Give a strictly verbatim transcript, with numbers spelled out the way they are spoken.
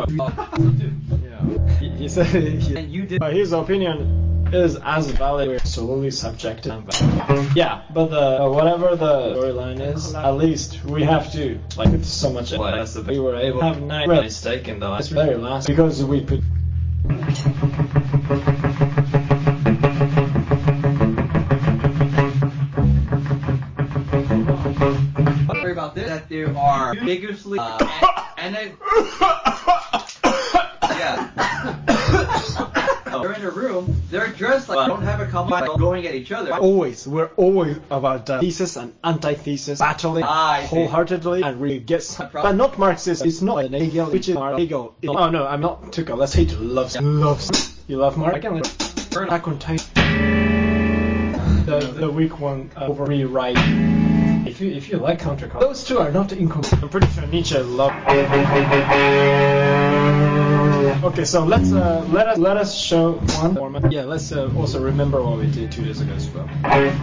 Oh, yeah. He, he said he, And you did. uh, his opinion is as valid. We're solely subjective. Yeah, but the uh, whatever the storyline is, at least we have to like put so much. Well, we were able to have nine mistake in the last very last because we put. Sorry about this. That there are vigorously uh, and, and then yeah. They're in a room. They're dressed like don't have a common going at each other. Always, we're always about uh, thesis and antithesis, battling Ah, wholeheartedly, and we get some, but not Marxist. It's not an Hegel, which is our Hegel. Oh no, I'm not Tuchel. Let's hate loves loves. You love Marx? I can burn back on time. The the weak one uh, over rewrite. If you if you like counterculture, those two are not incompatible. I'm pretty sure Nietzsche loved. Okay, so let's uh, let us let us show one format. Yeah, let's uh, also remember what we did two days ago as well.